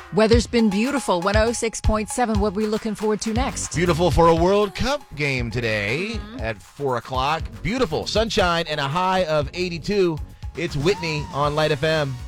Weather's been beautiful. 106.7. What are we looking forward to next? Beautiful for a World Cup game today at 4 o'clock. Beautiful sunshine and a high of 82. It's Whitney on Light FM.